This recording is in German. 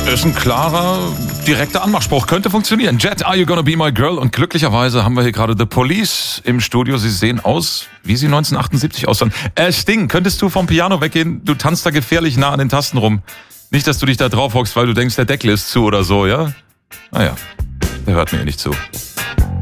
Ist ein klarer, direkter Anmachspruch. Könnte funktionieren. Jet, are you gonna be my girl? Und glücklicherweise haben wir hier gerade The Police im Studio. Sie sehen aus, wie sie 1978 aussahen. Sting, könntest du vom Piano weggehen? Du tanzt da gefährlich nah an den Tasten rum. Nicht, dass du dich da drauf hockst, weil du denkst, der Deckel ist zu oder so, ja? Naja, der hört mir nicht zu.